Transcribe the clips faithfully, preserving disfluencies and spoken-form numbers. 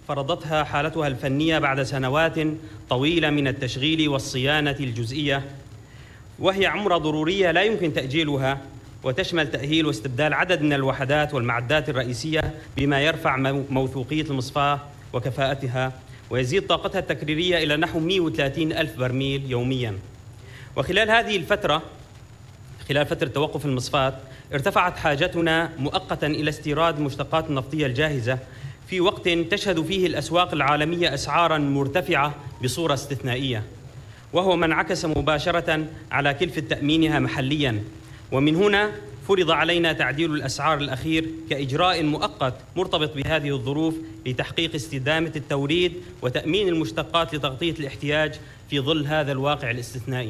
فرضتها حالتها الفنية بعد سنوات طويلة من التشغيل والصيانة الجزئية، وهي عمرة ضرورية لا يمكن تأجيلها، وتشمل تأهيل واستبدال عدد من الوحدات والمعدات الرئيسية بما يرفع موثوقية المصفاة وكفاءتها، ويزيد طاقتها التكريرية إلى نحو مئة وثلاثين ألف برميل يومياً. وخلال هذه الفترة خلال فترة توقف المصفاة ارتفعت حاجتنا مؤقتاً إلى استيراد المشتقات النفطية الجاهزة في وقت تشهد فيه الأسواق العالمية أسعاراً مرتفعة بصورة استثنائية، وهو ما انعكس مباشرة على كلفة تأمينها محلياً. ومن هنا فرض علينا تعديل الأسعار الأخير كإجراء مؤقت مرتبط بهذه الظروف لتحقيق استدامة التوريد وتأمين المشتقات لتغطية الاحتياج في ظل هذا الواقع الاستثنائي.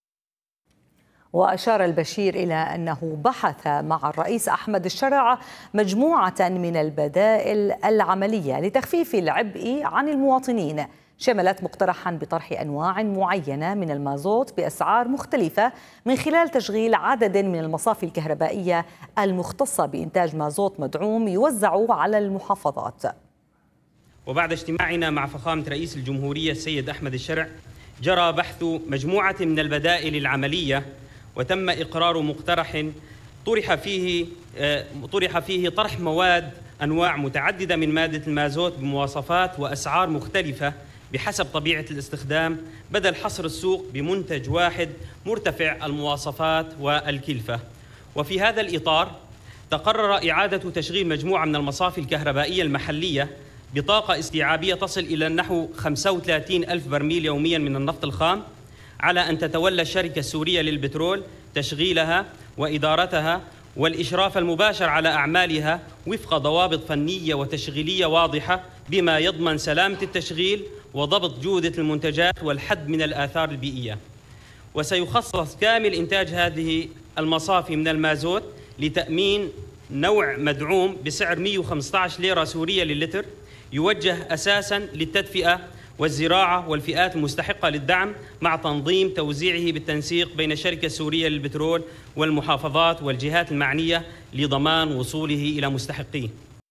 وأشار البشير إلى أنه بحث مع الرئيس أحمد الشرع مجموعة من البدائل العملية لتخفيف العبء عن المواطنين، شملت مقترحا بطرح أنواع معينة من المازوت بأسعار مختلفة من خلال تشغيل عدد من المصافي الكهربائية المختصة بإنتاج مازوت مدعوم يوزع على المحافظات. وبعد اجتماعنا مع فخامة رئيس الجمهورية السيد أحمد الشرع جرى بحث مجموعة من البدائل العملية، وتم إقرار مقترح طرح فيه طرح فيه طرح مواد أنواع متعددة من مادة المازوت بمواصفات وأسعار مختلفة بحسب طبيعة الاستخدام، بدل حصر السوق بمنتج واحد مرتفع المواصفات والكلفة. وفي هذا الإطار تقرر إعادة تشغيل مجموعة من المصافي الكهربائية المحلية بطاقة استيعابية تصل إلى نحو خمسة وثلاثين ألف برميل يومياً من النفط الخام، على أن تتولى الشركة السورية للبترول تشغيلها وإدارتها والإشراف المباشر على أعمالها وفق ضوابط فنية وتشغيلية واضحة، بما يضمن سلامة التشغيل وضبط جودة المنتجات والحد من الآثار البيئية. وسيخصص كامل إنتاج هذه المصافي من المازوت لتأمين نوع مدعوم بسعر مئة وخمسة عشر ليرة سورية للتر، يوجه أساساً للتدفئة والزراعة والفئات المستحقة للدعم، مع تنظيم توزيعه بالتنسيق بين الشركة السورية للبترول والمحافظات والجهات المعنية لضمان وصوله إلى مستحقيه.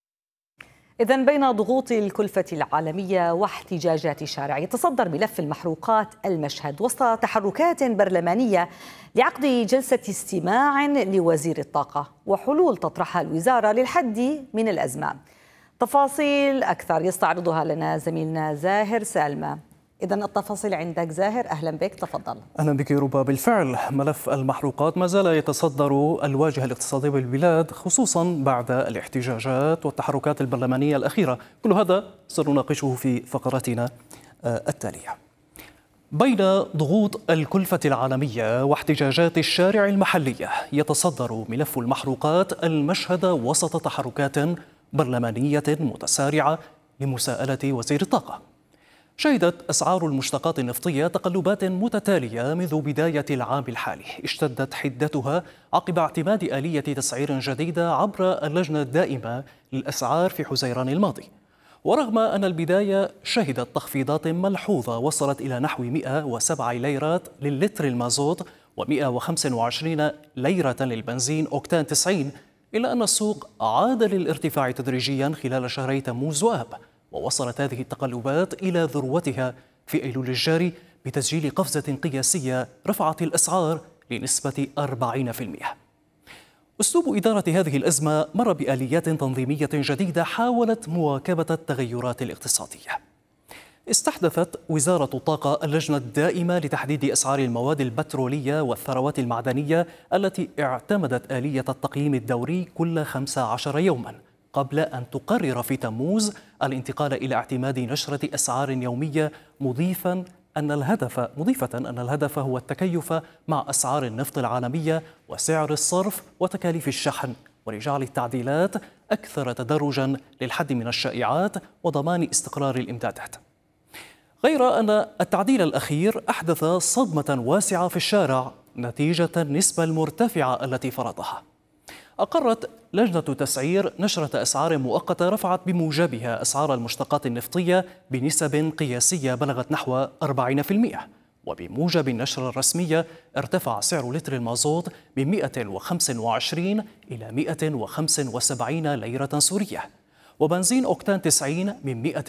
إذن بين ضغوط الكلفة العالمية واحتجاجات الشارع، يتصدر ملف المحروقات المشهد وسط تحركات برلمانية لعقد جلسة استماع لوزير الطاقة وحلول تطرحها الوزارة للحد من الأزمة. تفاصيل أكثر يستعرضها لنا زميلنا زاهر سالمة. إذن التفاصيل عندك زاهر، أهلا بك، تفضل. أهلا بك ربا. بالفعل ملف المحروقات ما زال يتصدر الواجهة الاقتصادية بالبلاد، خصوصا بعد الاحتجاجات والتحركات البرلمانية الأخيرة. كل هذا سنناقشه في فقرتنا التالية. بين ضغوط الكلفة العالمية واحتجاجات الشارع المحلية، يتصدر ملف المحروقات المشهد وسط تحركات برلمانية متسارعة لمساءلة وزير الطاقة. شهدت أسعار المشتقات النفطية تقلبات متتالية منذ بداية العام الحالي، اشتدت حدتها عقب اعتماد آلية تسعير جديدة عبر اللجنة الدائمة للأسعار في حزيران الماضي. ورغم أن البداية شهدت تخفيضات ملحوظة وصلت إلى نحو مئة وسبعة ليرات للتر المازوت ومئة وخمسة وعشرين ليرة للبنزين أوكتان تسعين، إلا أن السوق عاد للارتفاع تدريجيا خلال شهري تموز وآب، ووصلت هذه التقلبات إلى ذروتها في أيلول الجاري بتسجيل قفزة قياسية رفعت الأسعار لنسبة أربعين بالمئة. أسلوب إدارة هذه الأزمة مر بآليات تنظيمية جديدة حاولت مواكبة التغيرات الاقتصادية. استحدثت وزارة الطاقة اللجنة الدائمة لتحديد أسعار المواد البترولية والثروات المعدنية التي اعتمدت آلية التقييم الدوري كل خمسة عشر يوما، قبل أن تقرر في تموز الانتقال إلى اعتماد نشرة أسعار يومية، مضيفا أن الهدف مضيفة أن الهدف هو التكيف مع أسعار النفط العالمية وسعر الصرف وتكاليف الشحن، ولجعل التعديلات أكثر تدرجا للحد من الشائعات وضمان استقرار الإمدادات. غير أن التعديل الأخير أحدث صدمة واسعة في الشارع نتيجة النسبة المرتفعة التي فرضها. أقرت لجنة تسعير نشرة أسعار مؤقتة رفعت بموجبها أسعار المشتقات النفطية بنسب قياسية بلغت نحو أربعين بالمئة، وبموجب النشرة الرسمية ارتفع سعر لتر المازوت من مئة وخمسة وعشرين إلى مئة وخمسة وسبعين ليرة سورية، وبنزين أوكتان تسعين من مئة